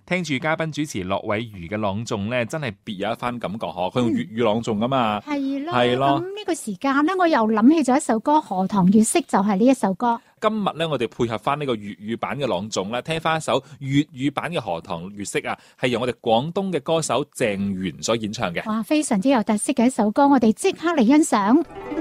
聽住嘉賓主持駱偉如嘅朗誦咧，真係別有一番感覺嗬。佢用粵語朗誦啊嘛， 係咯， 係咯。 咁呢個時間咧，我又諗起咗一首歌《荷塘月色》，就係呢一首歌。 今日咧，我哋配合翻呢個粵語版嘅朗誦咧，聽翻一首粵語版嘅《荷塘月色》啊，係由我哋廣東嘅歌手鄭源所演唱嘅。 哇，非常之有特色嘅一首歌，我哋即刻嚟欣賞。